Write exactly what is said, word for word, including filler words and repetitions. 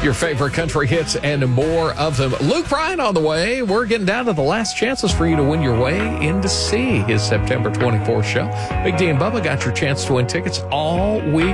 Your favorite country hits and more of them. Luke Bryan on the way. We're getting down to the last chances for you to win your way in to see his September twenty-fourth show. Big D and Bubba got your chance to win tickets all week